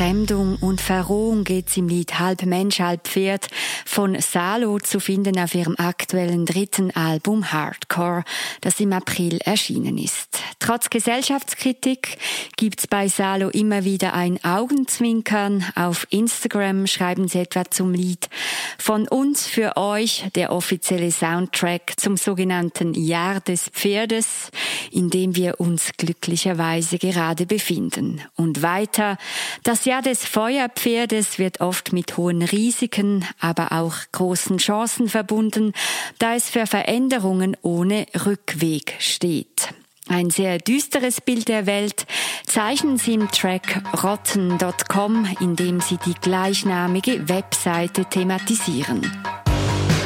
Entfremdung und Verrohung geht's im Lied Halb Mensch, Halb Pferd von Salo, zu finden auf ihrem aktuellen 3. Album Hardcore, das im April erschienen ist. Trotz Gesellschaftskritik gibt's bei Salo immer wieder ein Augenzwinkern. Auf Instagram schreiben sie etwa zum Lied: Von uns für euch der offizielle Soundtrack zum sogenannten Jahr des Pferdes, in dem wir uns glücklicherweise gerade befinden. Und weiter: Das Jahr des Feuerpferdes wird oft mit hohen Risiken, aber auch großen Chancen verbunden, da es für Veränderungen ohne Rückweg steht. Ein sehr düsteres Bild der Welt zeichnen sie im Track Rotten.com, in dem sie die gleichnamige Webseite thematisieren.